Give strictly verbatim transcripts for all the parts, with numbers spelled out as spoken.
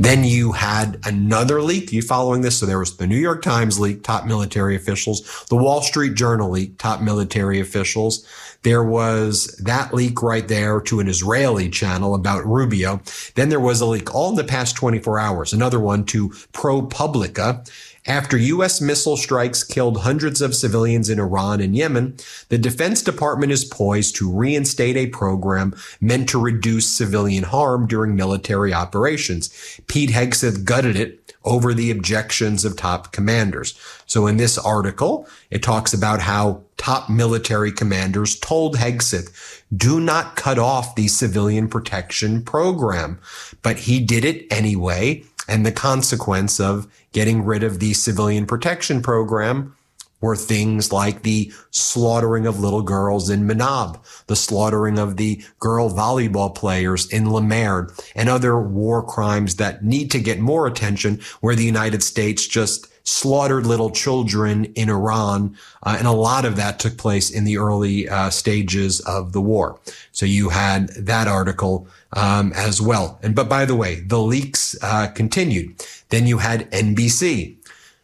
Then you had another leak. You following this? So there was the New York Times leak, top military officials, the Wall Street Journal leak, top military officials. There was that leak right there to an Israeli channel about Rubio. Then there was a leak all in the past twenty-four hours, another one to ProPublica. After U S missile strikes killed hundreds of civilians in Iran and Yemen, the Defense Department is poised to reinstate a program meant to reduce civilian harm during military operations. Pete Hegseth gutted it over the objections of top commanders. So in this article, it talks about how top military commanders told Hegseth, do not cut off the civilian protection program. But he did it anyway. And the consequence of getting rid of the civilian protection program were things like the slaughtering of little girls in Manab, the slaughtering of the girl volleyball players in Le Maire, and other war crimes that need to get more attention, where the United States just slaughtered little children in Iran. Uh, and a lot of that took place in the early uh, stages of the war. So you had that article um, as well. And but by the way, the leaks uh, continued. Then you had N B C.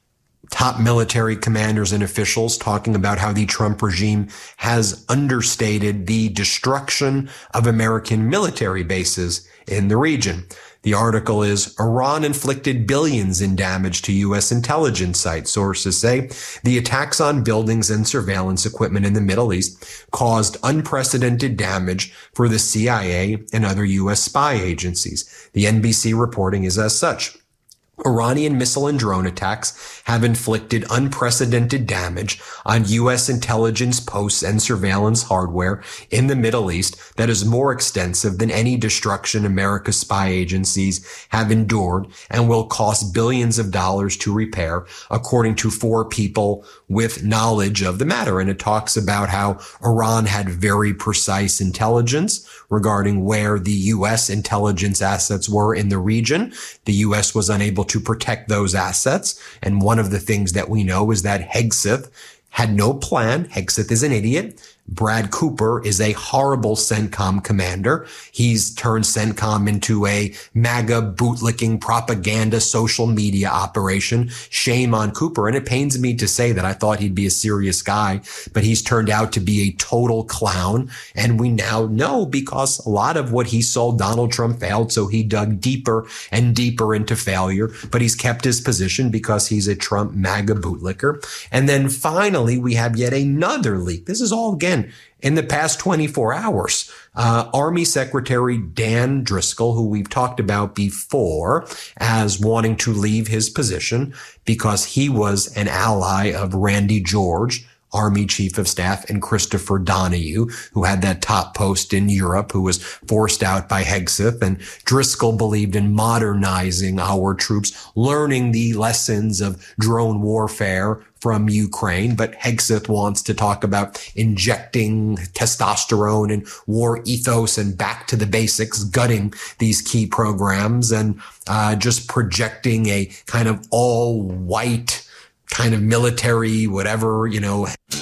Top military commanders and officials talking about how the Trump regime has understated the destruction of American military bases in the region. The article is, Iran inflicted billions in damage to U S intelligence sites. Sources say the attacks on buildings and surveillance equipment in the Middle East caused unprecedented damage for the C I A and other U S spy agencies. The N B C reporting is as such. Iranian missile and drone attacks have inflicted unprecedented damage on U S intelligence posts and surveillance hardware in the Middle East that is more extensive than any destruction America's spy agencies have endured and will cost billions of dollars to repair, according to four people with knowledge of the matter. And it talks about how Iran had very precise intelligence regarding where the U S intelligence assets were in the region. The U S was unable to protect those assets. And one of the things that we know is that Hegseth had no plan. Hegseth is an idiot. Brad Cooper is a horrible CENTCOM commander. He's turned CENTCOM into a MAGA bootlicking propaganda social media operation. Shame on Cooper. And it pains me to say that I thought he'd be a serious guy, but he's turned out to be a total clown. And we now know because a lot of what he sold, Donald Trump failed. So he dug deeper and deeper into failure, but he's kept his position because he's a Trump MAGA bootlicker. And then finally, we have yet another leak. This is all again in the past twenty-four hours. Uh, Army Secretary Dan Driscoll, who we've talked about before as wanting to leave his position because he was an ally of Randy George, Army Chief of Staff, and Christopher Donahue, who had that top post in Europe, who was forced out by Hegseth. And Driscoll believed in modernizing our troops, learning the lessons of drone warfare from Ukraine. But Hegseth wants to talk about injecting testosterone and war ethos and back to the basics, gutting these key programs and uh, just projecting a kind of all white kind of military, whatever, you know.